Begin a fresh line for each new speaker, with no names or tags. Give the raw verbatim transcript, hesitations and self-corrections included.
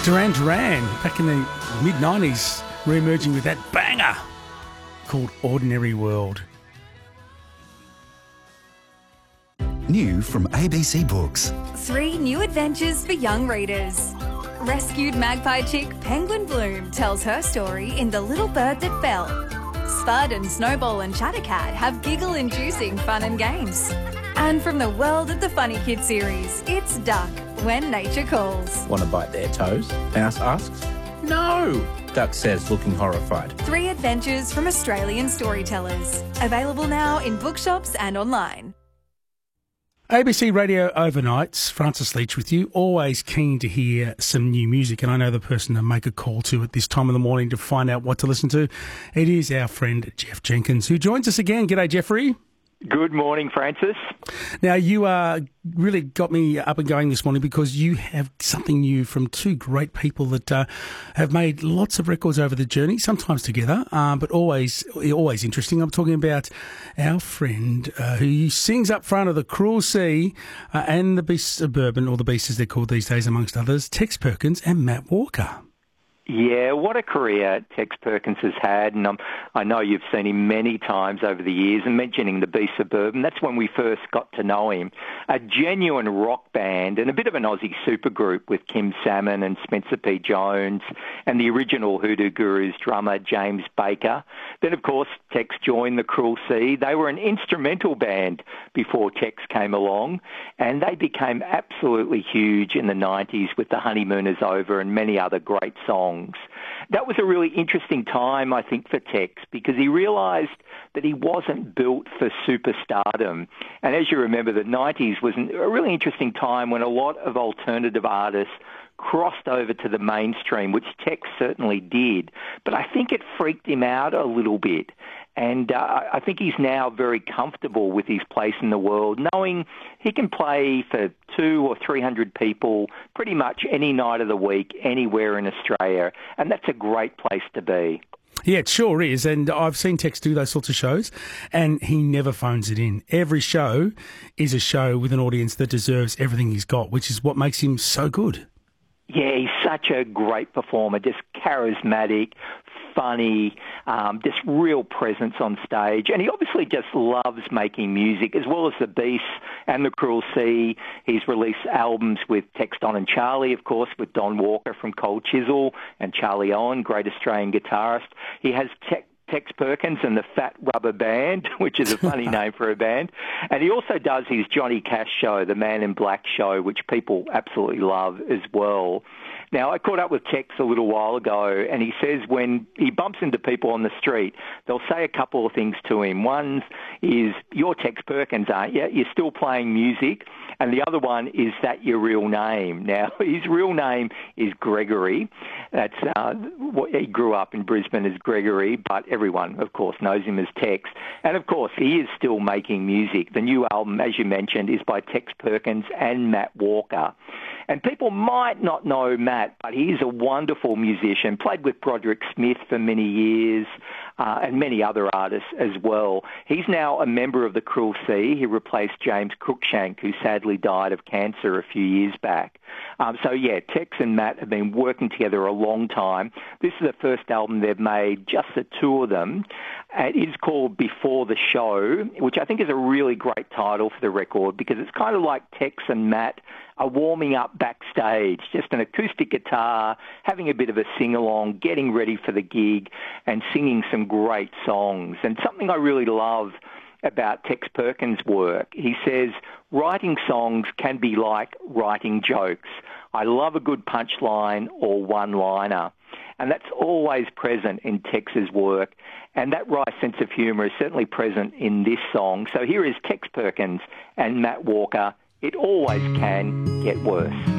Duran Duran, back in the mid nineties, re-emerging with that banger called Ordinary World.
New from A B C Books.
Three new adventures for young readers. Rescued magpie chick Penguin Bloom tells her story in The Little Bird That Fell. Spud and Snowball and Chattercat have giggle-inducing fun and games. And from the world of the Funny Kid series, it's Duck, When Nature Calls.
Want to bite their toes? Mouse asks. No, Duck says, looking horrified.
Three adventures from Australian storytellers. Available now in bookshops and online.
A B C Radio Overnights, Francis Leach with you, always keen to hear some new music, and I know the person to make a call to at this time of the morning to find out what to listen to. It is our friend Jeff Jenkins, who joins us again. G'day, Jeffrey.
Good morning, Francis.
Now, you uh, really got me up and going this morning because you have something new from two great people that uh, have made lots of records over the journey, sometimes together, uh, but always always interesting. I'm talking about our friend uh, who sings up front of The Cruel Sea uh, and The Beasts of Bourbon, or The Beasts as they're called these days, amongst others, Tex Perkins and Matt Walker.
Yeah, what a career Tex Perkins has had, and um, I know you've seen him many times over the years, and mentioning the Beasts of Bourbon, that's when we first got to know him. A genuine rock band and a bit of an Aussie supergroup with Kim Salmon and Spencer P. Jones and the original Hoodoo Gurus drummer James Baker. Then, of course, Tex joined The Cruel Sea. They were an instrumental band before Tex came along, and they became absolutely huge in the nineties with The Honeymoon Is Over and many other great songs. That was a really interesting time, I think, for Tex, because he realised that he wasn't built for superstardom. And as you remember, the nineties was a really interesting time when a lot of alternative artists crossed over to the mainstream, which Tex certainly did. But I think it freaked him out a little bit. And uh, I think he's now very comfortable with his place in the world, knowing he can play for two or three hundred people pretty much any night of the week, anywhere in Australia. And that's a great place to be.
Yeah, it sure is. And I've seen Tex do those sorts of shows, and he never phones it in. Every show is a show with an audience that deserves everything he's got, which is what makes him so good.
Yeah, he's such a great performer, just charismatic, funny, um, just real presence on stage. And he obviously just loves making music, as well as The Beasts and The Cruel Sea. He's released albums with Tex, Don and Charlie, of course, with Don Walker from Cold Chisel and Charlie Owen, great Australian guitarist. He has Tex Tex Perkins and the Fat Rubber Band, which is a funny name for a band. And he also does his Johnny Cash show, the Man in Black show, which people absolutely love as well. Now, I caught up with Tex a little while ago, and he says when he bumps into people on the street, they'll say a couple of things to him. One is, "You're Tex Perkins, aren't you? You're still playing music." And the other one is, "That your real name?" Now, his real name is Gregory. That's uh, what he grew up in Brisbane as Gregory, but everyone, of course, knows him as Tex. And, of course, he is still making music. The new album, as you mentioned, is by Tex Perkins and Matt Walker. And people might not know Matt, but he is a wonderful musician, played with Broderick Smith for many years, uh, and many other artists as well. He's now a member of The Cruel Sea. He replaced James Cruikshank, who sadly died of cancer a few years back. Um, so, yeah, Tex and Matt have been working together a long time. This is the first album they've made, just the two of them. It is called Before the Show, which I think is a really great title for the record, because it's kind of like Tex and Matt are warming up backstage, just an acoustic guitar, having a bit of a sing-along, getting ready for the gig, and singing some great songs. And something I really love about Tex Perkins' work, he says, writing songs can be like writing jokes. I love a good punchline or one-liner. And that's always present in Tex's work. And that wry sense of humour is certainly present in this song. So here is Tex Perkins and Matt Walker, It Always Can Get Worse.